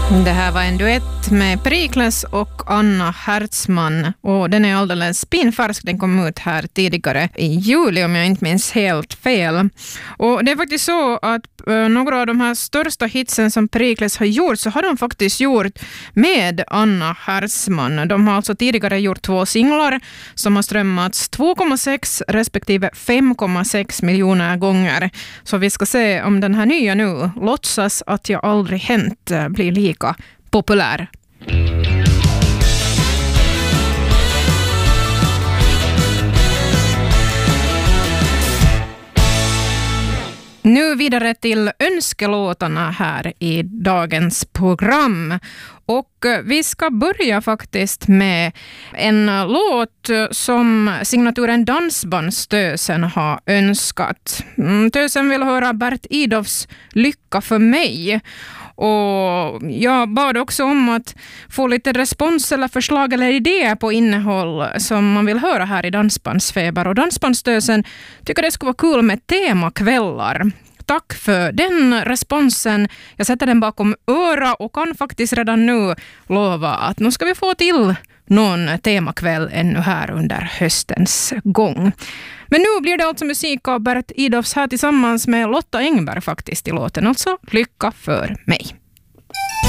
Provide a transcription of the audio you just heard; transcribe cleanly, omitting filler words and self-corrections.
Det här var en duett med Perikles och Anna Hertzman och den är alldeles spinfärsk. Den kom ut här tidigare i juli om jag inte minns helt fel. Och det är faktiskt så att några av de här största hitsen som Perikles har gjort så har de faktiskt gjort med Anna Hertzman. De har alltså tidigare gjort 2 singlar som har strömmats 2,6 respektive 5,6 miljoner gånger. Så vi ska se om den här nya nu, Låtsas att jag aldrig hänt, blir lika populär. Nu vidare till önskelåtarna här i dagens program. Och vi ska börja faktiskt med en låt som signaturen Dansbandstösen har önskat. Tösen vill höra Bert Idolfs Lycka för mig. Och jag bad också om att få lite respons eller förslag eller idéer på innehåll som man vill höra här i Dansbandsfeber. Och Dansbandstösen tycker det skulle vara kul med temakvällar. Tack för den responsen. Jag sätter den bakom öra och kan faktiskt redan nu lova att nu ska vi få till någon temakväll ännu här under höstens gång. Men nu blir det alltså musik av Bert Idolfs här tillsammans med Lotta Engberg faktiskt i låten. Alltså Lycka för mig.